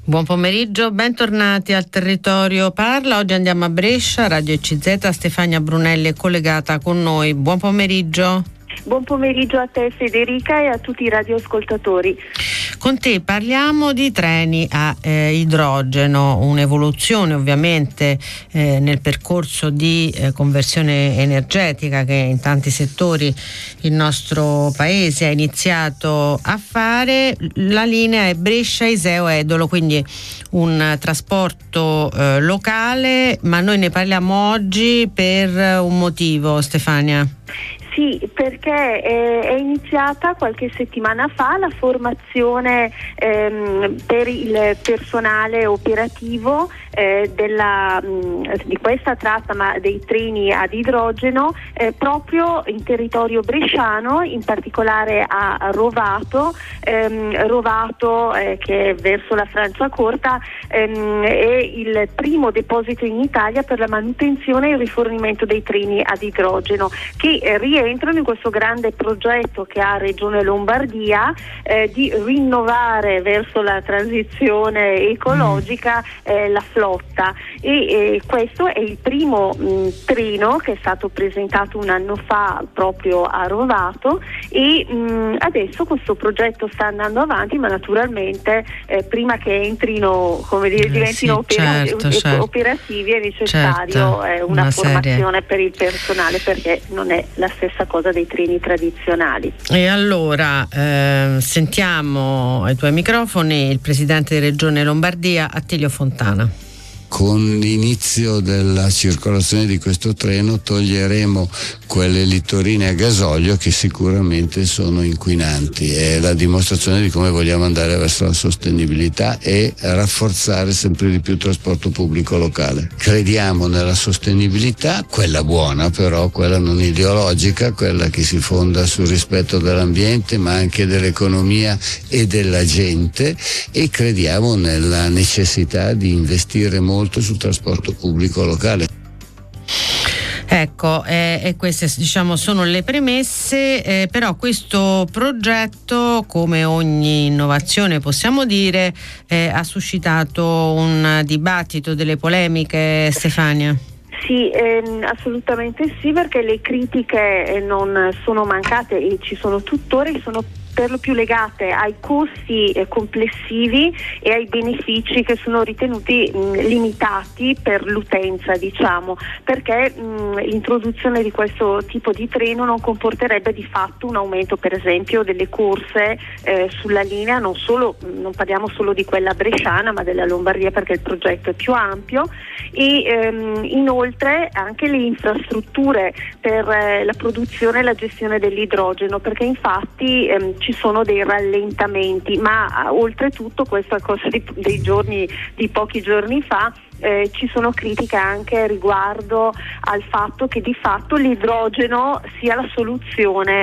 Buon pomeriggio, bentornati al Territorio Parla. Oggi andiamo a Brescia, Radio ECZ, Stefania Brunelli è collegata con noi. Buon pomeriggio. Buon pomeriggio a te Federica e a tutti i radioascoltatori. Con te parliamo di treni a idrogeno, un'evoluzione ovviamente nel percorso di conversione energetica che in tanti settori il nostro paese ha iniziato a fare. La linea è Brescia-Iseo-Edolo, quindi un trasporto locale, ma noi ne parliamo oggi per un motivo, Stefania. Sì, perché è iniziata qualche settimana fa la formazione per il personale operativo di questa tratta, ma dei treni ad idrogeno, proprio in territorio bresciano, in particolare a Rovato, che è verso la Franciacorta, è il primo deposito in Italia per la manutenzione e il rifornimento dei treni ad idrogeno, che rientrano in questo grande progetto che ha Regione Lombardia di rinnovare verso la transizione ecologica la flotta, e questo è il primo treno che è stato presentato un anno fa proprio a Rovato, e adesso questo progetto sta andando avanti, ma naturalmente prima che entrino, diventino certo. operativi è necessario una formazione per il personale, perché non è la stessa cosa dei treni tradizionali. E allora sentiamo ai tuoi microfoni il presidente di Regione Lombardia, Attilio Fontana. Con l'inizio della circolazione di questo treno toglieremo quelle littorine a gasolio che sicuramente sono inquinanti. È la dimostrazione di come vogliamo andare verso la sostenibilità e rafforzare sempre di più il trasporto pubblico locale. Crediamo nella sostenibilità, quella buona però, quella non ideologica, quella che si fonda sul rispetto dell'ambiente ma anche dell'economia e della gente, e crediamo nella necessità di investire molto sul trasporto pubblico locale. Ecco, e queste sono le premesse, però questo progetto, come ogni innovazione possiamo dire, ha suscitato un dibattito, delle polemiche, Stefania. Sì, assolutamente sì, perché le critiche non sono mancate e ci sono tuttora, e sono per lo più legate ai costi complessivi e ai benefici che sono ritenuti limitati per l'utenza, perché l'introduzione di questo tipo di treno non comporterebbe di fatto un aumento, per esempio, delle corse sulla linea, non parliamo solo di quella bresciana, ma della Lombardia, perché il progetto è più ampio, e inoltre anche le infrastrutture per la produzione e la gestione dell'idrogeno, perché infatti ci sono dei rallentamenti, ma oltretutto, questa cosa di pochi giorni fa, ci sono critiche anche riguardo al fatto che di fatto l'idrogeno sia la soluzione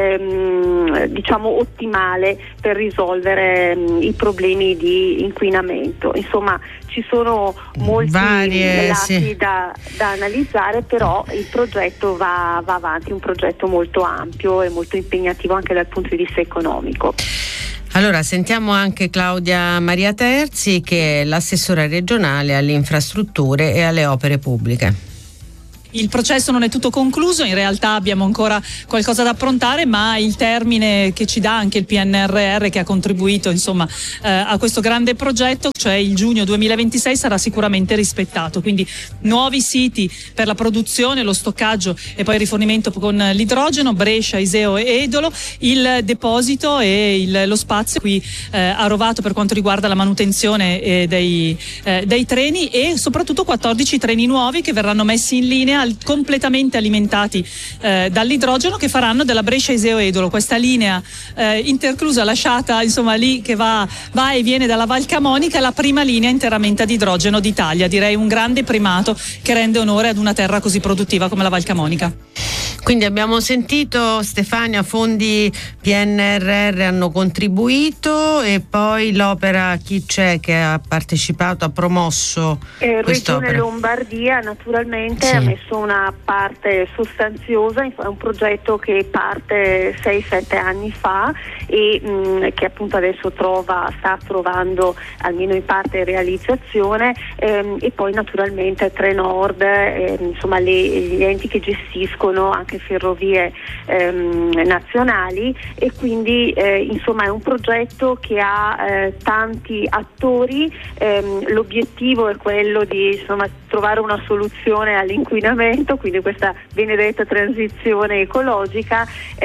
ottimale per risolvere i problemi di inquinamento. Insomma, ci sono molti lati da analizzare, però il progetto va avanti, un progetto molto ampio e molto impegnativo anche dal punto di vista economico. Allora sentiamo anche Claudia Maria Terzi, che è l'assessora regionale alle infrastrutture e alle opere pubbliche. Il processo non è tutto concluso, in realtà abbiamo ancora qualcosa da approntare, ma il termine che ci dà anche il PNRR, che ha contribuito a questo grande progetto, cioè il giugno 2026, sarà sicuramente rispettato. Quindi nuovi siti per la produzione, lo stoccaggio e poi il rifornimento con l'idrogeno, Brescia, Iseo e Edolo, il deposito e lo spazio qui a Rovato per quanto riguarda la manutenzione dei treni, e soprattutto 14 treni nuovi che verranno messi in linea completamente alimentati dall'idrogeno, che faranno della Brescia-Iseo-Edolo questa linea interclusa lasciata lì, che va e viene dalla Val Camonica, la prima linea interamente ad idrogeno d'Italia. Direi un grande primato che rende onore ad una terra così produttiva come la Val Camonica. Quindi abbiamo sentito, Stefania, fondi PNRR hanno contribuito, e poi l'opera, chi c'è che ha partecipato, ha promosso quest'opera? Regione Lombardia naturalmente ha messo una parte sostanziosa, è un progetto che parte 6-7 anni fa e che appunto adesso sta trovando almeno in parte realizzazione, e poi naturalmente Trenord, insomma gli enti che gestiscono anche ferrovie nazionali, e quindi insomma è un progetto che ha tanti attori. L'obiettivo è quello di trovare una soluzione all'inquinamento, quindi questa benedetta transizione ecologica.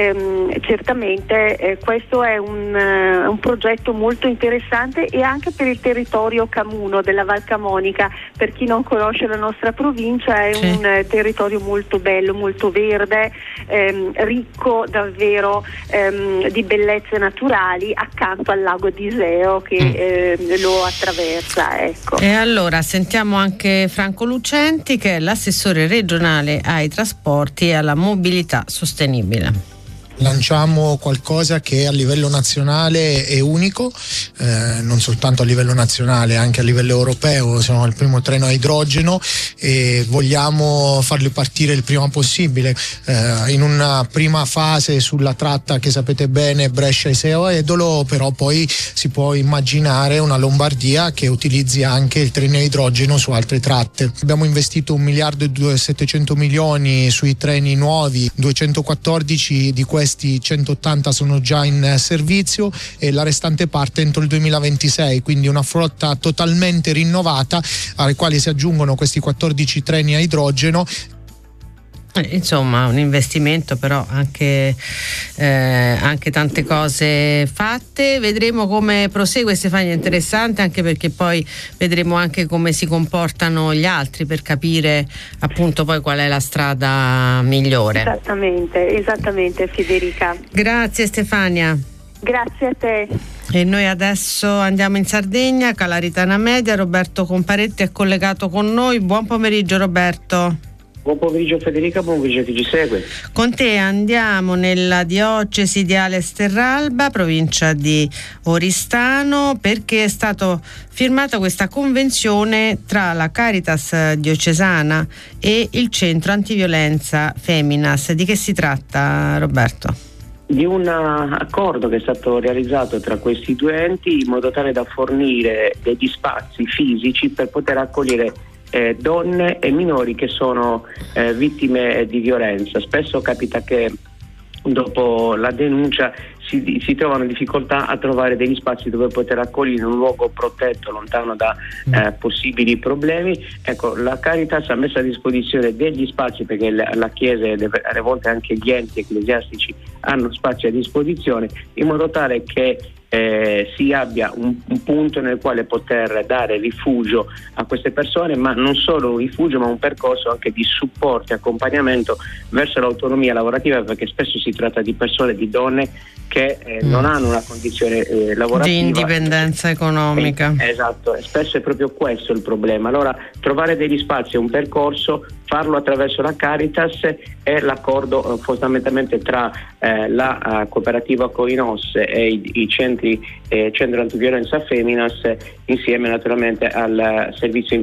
Certamente questo è un progetto molto interessante, e anche per il territorio camuno della Val Camonica. Per chi non conosce la nostra provincia, è un territorio molto bello, molto verde, ricco davvero di bellezze naturali, accanto al lago di Iseo che lo attraversa. Ecco. E allora sentiamo anche Franco Lucenti, che è l'assessore regionale ai trasporti e alla mobilità sostenibile. Lanciamo qualcosa che a livello nazionale è unico, non soltanto a livello nazionale, anche a livello europeo. Siamo il primo treno a idrogeno e vogliamo farli partire il prima possibile, in una prima fase sulla tratta che sapete bene Brescia-Iseo-Edolo, però poi si può immaginare una Lombardia che utilizzi anche il treno a idrogeno su altre tratte. Abbiamo investito 1.700 milioni sui treni nuovi, 214 di questi 180 sono già in servizio e la restante parte entro il 2026, quindi una flotta totalmente rinnovata, alle quali si aggiungono questi 14 treni a idrogeno. Insomma, un investimento, però anche tante cose fatte. Vedremo come prosegue, Stefania. Interessante anche perché poi vedremo anche come si comportano gli altri, per capire appunto poi qual è la strada migliore. Esattamente Federica. Grazie Stefania. Grazie a te. E noi adesso andiamo in Sardegna, Calaritana Media. Roberto Comparetti è collegato con noi. Buon pomeriggio Roberto. Buon pomeriggio Federica, buon pomeriggio a chi ci segue. Con te andiamo nella diocesi di Ales Terralba, provincia di Oristano, perché è stata firmata questa convenzione tra la Caritas diocesana e il centro antiviolenza Feminas. Di che si tratta, Roberto? Di un accordo che è stato realizzato tra questi due enti in modo tale da fornire degli spazi fisici per poter accogliere donne e minori che sono vittime di violenza. Spesso capita che dopo la denuncia si trovano difficoltà a trovare degli spazi dove poter accogliere in un luogo protetto, lontano da possibili problemi. Ecco, la Caritas ha messo a disposizione degli spazi, perché la Chiesa e alle volte anche gli enti ecclesiastici hanno spazi a disposizione, in modo tale che si abbia un punto nel quale poter dare rifugio a queste persone, ma non solo un rifugio, ma un percorso anche di supporto e accompagnamento verso l'autonomia lavorativa, perché spesso si tratta di persone, di donne che non hanno una condizione lavorativa, di indipendenza economica. Esatto, e spesso è proprio questo il problema. Allora, trovare degli spazi e un percorso, farlo attraverso la Caritas, è l'accordo fondamentalmente tra la cooperativa Coinos e i centro antiviolenza Feminas, insieme naturalmente al servizio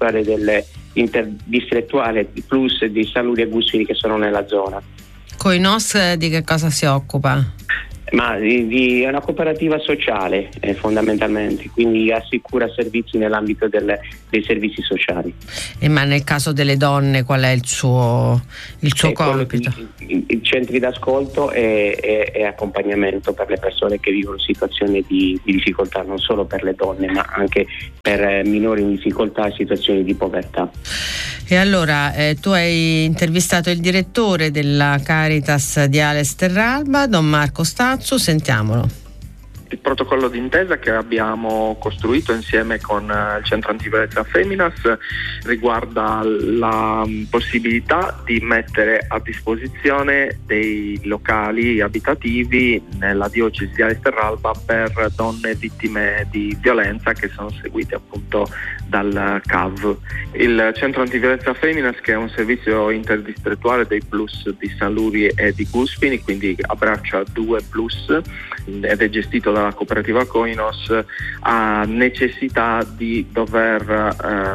interdistrettuale Plus di San Lurio e Guspini, che sono nella zona. Coinos di che cosa si occupa? Ma è una cooperativa sociale fondamentalmente, quindi assicura servizi nell'ambito dei servizi sociali. Ma nel caso delle donne qual è il suo compito? I centri d'ascolto e accompagnamento per le persone che vivono situazioni di difficoltà, non solo per le donne ma anche per minori in difficoltà e situazioni di povertà. E allora tu hai intervistato il direttore della Caritas di Ales Terralba, Don Marco Stazzu, sentiamolo. Il protocollo d'intesa che abbiamo costruito insieme con il Centro Antiviolenza Feminas riguarda la possibilità di mettere a disposizione dei locali abitativi nella diocesi di Ales Terralba per donne vittime di violenza che sono seguite appunto dal CAV. Il Centro Antiviolenza Feminas, che è un servizio interdistrettuale dei Plus di San Lurio e di Guspini, quindi abbraccia 2 Plus ed è gestito dalla cooperativa Coinos, ha necessità di dover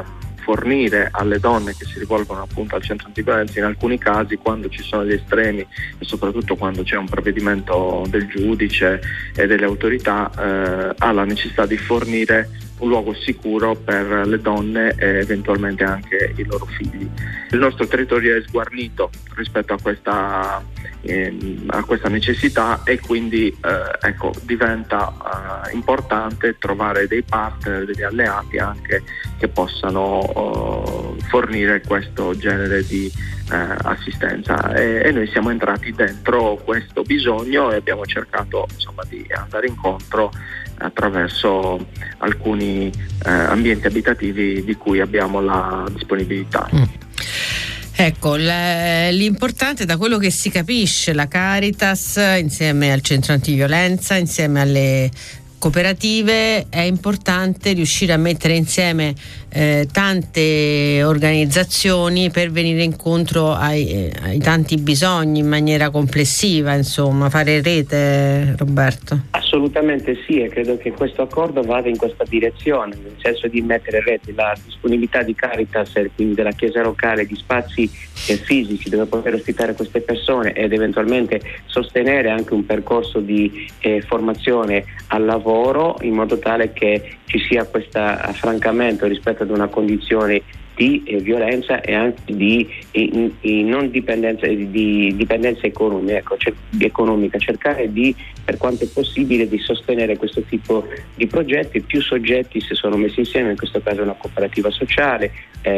fornire alle donne che si rivolgono appunto al centro antiviolenza, in alcuni casi, quando ci sono gli estremi e soprattutto quando c'è un provvedimento del giudice e delle autorità, ha la necessità di fornire un luogo sicuro per le donne e eventualmente anche i loro figli. Il nostro territorio è sguarnito rispetto a questa necessità, e quindi diventa importante trovare dei partner, degli alleati anche che possano fornire questo genere di assistenza, e noi siamo entrati dentro questo bisogno e abbiamo cercato di andare incontro attraverso alcuni ambienti abitativi di cui abbiamo la disponibilità. Ecco, l'importante, da quello che si capisce, la Caritas insieme al centro antiviolenza, insieme alle cooperative, è importante riuscire a mettere insieme tante organizzazioni per venire incontro ai tanti bisogni in maniera complessiva, insomma, fare rete, Roberto. Assolutamente sì, e credo che questo accordo vada in questa direzione, nel senso di mettere in rete la disponibilità di Caritas e quindi della Chiesa locale di spazi fisici dove poter ospitare queste persone ed eventualmente sostenere anche un percorso di formazione al lavoro, in modo tale che ci sia questo affrancamento rispetto ad una condizione di violenza e anche di non dipendenza, di dipendenza economica, cercare di, per quanto è possibile, di sostenere questo tipo di progetti. Più soggetti si sono messi insieme, in questo caso una cooperativa sociale,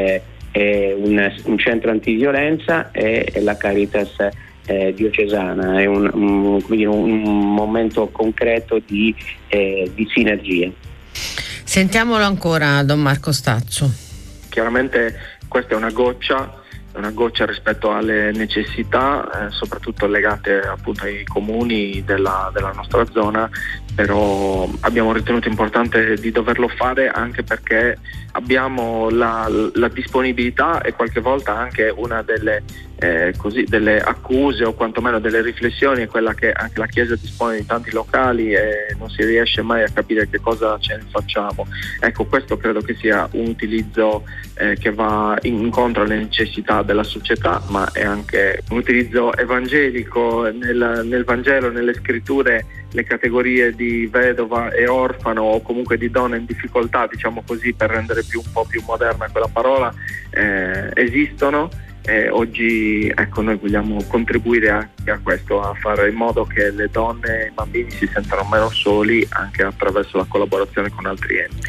un centro antiviolenza e la Caritas diocesana. È un momento concreto di sinergie. Sentiamolo ancora, Don Marco Stazzo. Chiaramente questa è una goccia rispetto alle necessità, soprattutto legate appunto ai comuni della nostra zona, però abbiamo ritenuto importante di doverlo fare anche perché abbiamo la disponibilità e qualche volta anche una delle accuse o quantomeno delle riflessioni è quella che anche la Chiesa dispone di tanti locali e non si riesce mai a capire che cosa ce ne facciamo. Ecco, questo credo che sia un utilizzo che va incontro alle necessità della società, ma è anche un utilizzo evangelico. Nel Vangelo, nelle scritture, le categorie di vedova e orfano o comunque di donna in difficoltà, diciamo così, per rendere un po' più moderna quella parola, esistono. Oggi noi vogliamo contribuire anche a questo, a fare in modo che le donne e i bambini si sentano meno soli anche attraverso la collaborazione con altri enti.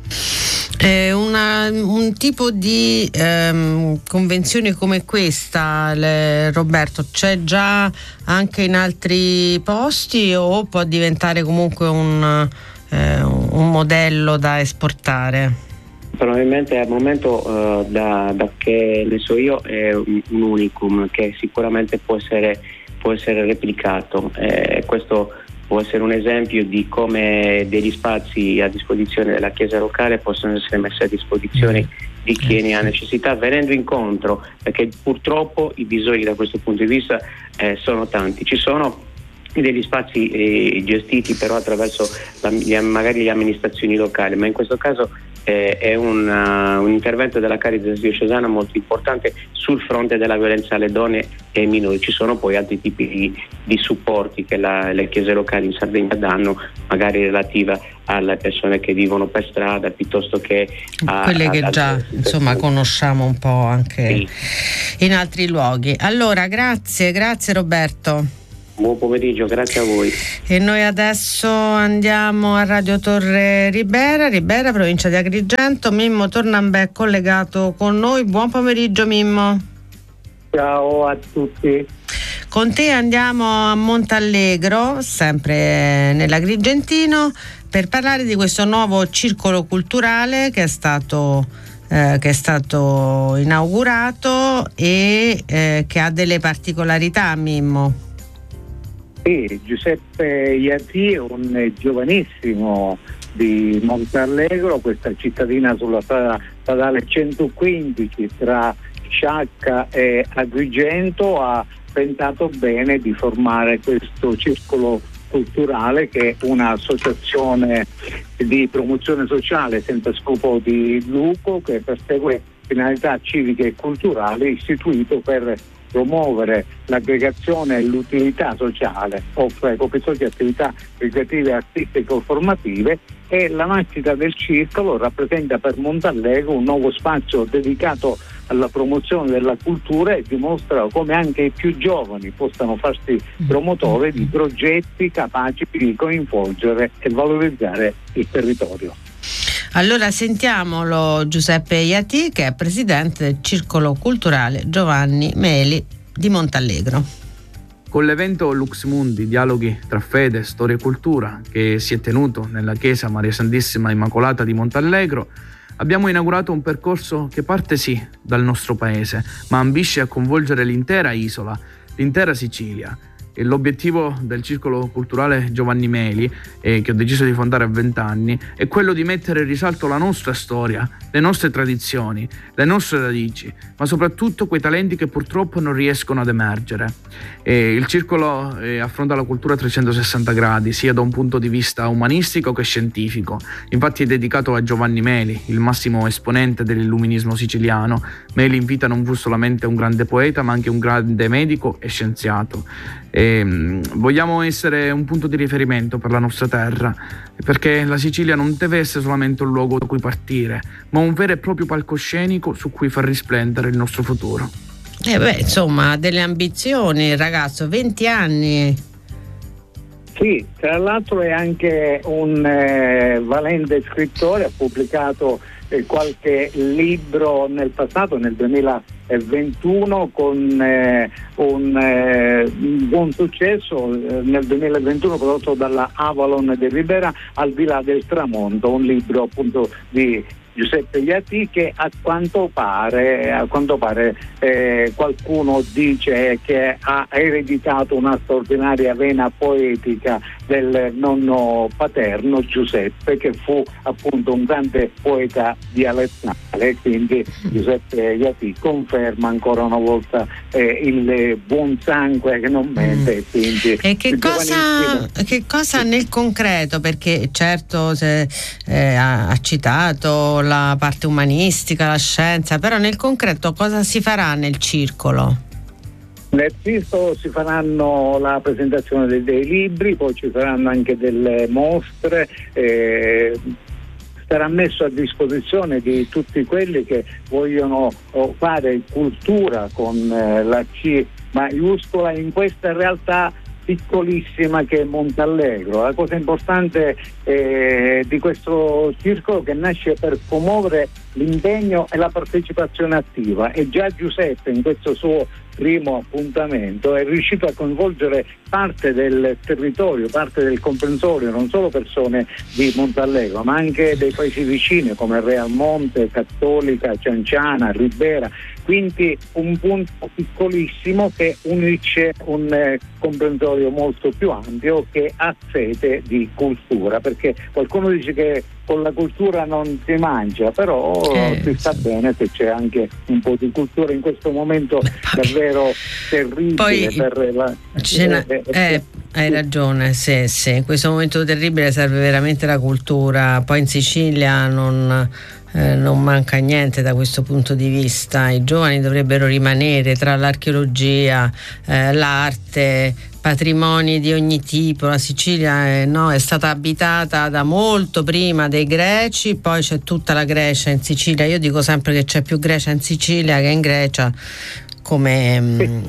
Un tipo di convenzione come questa, Roberto, c'è già anche in altri posti o può diventare comunque un modello da esportare? Probabilmente al momento, da che ne so io, è un unicum che sicuramente può essere replicato. Questo può essere un esempio di come degli spazi a disposizione della Chiesa locale possono essere messi a disposizione di chi ne ha necessità, venendo incontro, perché purtroppo i bisogni da questo punto di vista sono tanti. Ci sono degli spazi gestiti però attraverso magari le amministrazioni locali, ma in questo caso è un intervento della Caritas diocesana molto importante sul fronte della violenza alle donne e ai minori. Ci sono poi altri tipi di supporti che le chiese locali in Sardegna danno, magari relativa alle persone che vivono per strada, piuttosto che quelle che già conosciamo un po' anche in altri luoghi. Allora, grazie Roberto. Buon pomeriggio, grazie a voi. E noi adesso andiamo a Radio Torre Ribera, provincia di Agrigento. Mimmo Tornambè collegato con noi. Buon pomeriggio, Mimmo. Ciao a tutti. Con te andiamo a Montallegro, sempre nell'Agrigentino, per parlare di questo nuovo circolo culturale che è stato inaugurato e che ha delle particolarità, Mimmo. Sì, Giuseppe Iati è un giovanissimo di Montallegro, questa cittadina sulla strada statale 115 tra Sciacca e Agrigento. Ha pensato bene di formare questo circolo Culturale, che è un'associazione di promozione sociale senza scopo di lucro che persegue finalità civiche e culturali, istituito per promuovere l'aggregazione e l'utilità sociale, offre comprensorie attività ricreative, artistiche o formative, e la nascita del circolo rappresenta per Montallegro un nuovo spazio dedicato alla promozione della cultura e dimostra come anche i più giovani possano farsi promotori di progetti capaci di coinvolgere e valorizzare il territorio. Allora sentiamolo Giuseppe Iati, che è presidente del Circolo Culturale Giovanni Meli di Montallegro. Con l'evento Lux Mundi, dialoghi tra fede, storia e cultura, che si è tenuto nella chiesa Maria Santissima Immacolata di Montallegro, abbiamo inaugurato un percorso che parte sì dal nostro paese, ma ambisce a coinvolgere l'intera isola, l'intera Sicilia. E l'obiettivo del Circolo Culturale Giovanni Meli, che ho deciso di fondare a 20 anni, è quello di mettere in risalto la nostra storia, le nostre tradizioni, le nostre radici, ma soprattutto quei talenti che purtroppo non riescono ad emergere. Il Circolo affronta la cultura a 360 gradi, sia da un punto di vista umanistico che scientifico. Infatti è dedicato a Giovanni Meli, il massimo esponente dell'illuminismo siciliano. Meli in vita non fu solamente un grande poeta, ma anche un grande medico e scienziato. Vogliamo essere un punto di riferimento per la nostra terra, perché la Sicilia non deve essere solamente un luogo da cui partire, ma un vero e proprio palcoscenico su cui far risplendere il nostro futuro. Insomma, ha delle ambizioni il ragazzo, 20 anni. Sì, tra l'altro è anche un valente scrittore, ha pubblicato qualche libro nel passato, nel 2021, con un buon successo, nel 2021 prodotto dalla Avalon de Ribera, Al di là del tramonto, un libro appunto di Giuseppe Iati, che a quanto pare qualcuno dice che ha ereditato una straordinaria vena poetica del nonno paterno Giuseppe, che fu appunto un grande poeta dialettale. Quindi Giuseppe Iati conferma ancora una volta il buon sangue che non mente. Quindi e che cosa nel concreto, perché certo ha citato la parte umanistica, la scienza, però nel concreto cosa si farà nel circolo? Nel circolo si faranno la presentazione dei libri, poi ci saranno anche delle mostre, sarà messo a disposizione di tutti quelli che vogliono fare cultura con la C maiuscola in questa realtà piccolissima che è Montallegro. La cosa importante di questo circolo che nasce per promuovere l'impegno e la partecipazione attiva, e già Giuseppe in questo suo primo appuntamento è riuscito a coinvolgere parte del territorio, parte del comprensorio, non solo persone di Montallegro ma anche dei paesi vicini come Realmonte, Cattolica, Cianciana, Ribera, quindi un punto piccolissimo che unisce un comprensorio molto più ampio che ha sete di cultura, perché qualcuno dice che con la cultura non si mangia, però si sta bene se c'è anche un po' di cultura in questo momento davvero terribile. Poi hai ragione, sì, in questo momento terribile serve veramente la cultura. Poi in Sicilia non manca niente da questo punto di vista. I giovani dovrebbero rimanere tra l'archeologia, l'arte, patrimoni di ogni tipo. La Sicilia è stata abitata da molto prima dei greci, poi c'è tutta la Grecia in Sicilia. Io dico sempre che c'è più Grecia in Sicilia che in Grecia, come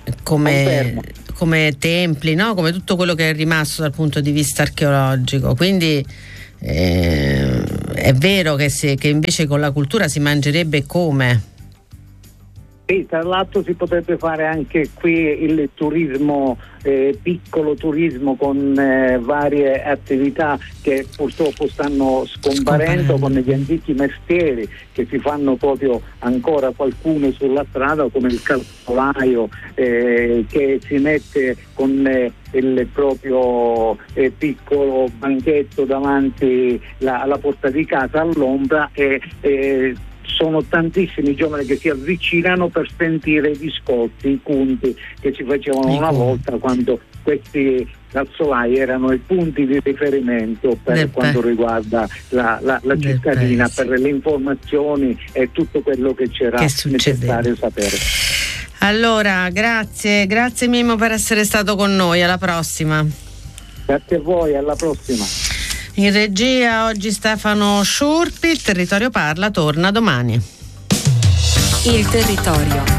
templi, no? Come tutto quello che è rimasto dal punto di vista archeologico. Quindi è vero che invece con la cultura si mangerebbe come? Sì, tra l'altro si potrebbe fare anche qui il turismo, piccolo turismo con varie attività che purtroppo stanno scomparendo, con gli antichi mestieri che si fanno proprio ancora qualcuno sulla strada, come il calzolaio che si mette con il proprio piccolo banchetto davanti alla porta di casa all'ombra, e sono tantissimi giovani che si avvicinano per sentire i biscotti, i conti che si facevano una volta quando questi calzolai erano i punti di riferimento per quanto riguarda la cittadina, per le informazioni e tutto quello che c'era necessario sapere. Allora, grazie Mimmo per essere stato con noi, alla prossima. Grazie a voi, alla prossima. In regia oggi Stefano Sciurpi. Il Territorio Parla torna domani. Il Territorio,